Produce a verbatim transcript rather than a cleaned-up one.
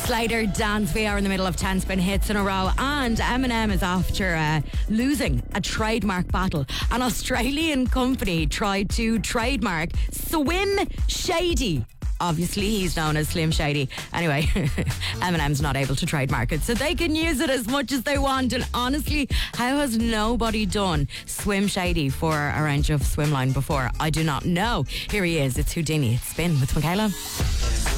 Slater, Dance V R in the middle of ten spin hits in a row, and Eminem is after uh, losing a trademark battle. An Australian company tried to trademark Swim Shady. Obviously, he's known as Slim Shady. Anyway, Eminem's not able to trademark it, so they can use it as much as they want. And honestly, how has nobody done Swim Shady for a range of swimline before? I do not know. Here he is. It's Houdini. It's Spin with Michaela.